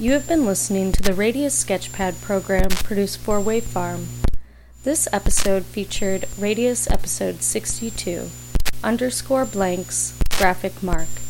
You have been listening to the Radius Sketchpad program produced for Wave Farm. This episode featured Radius episode 62, _blanks, graphic mark.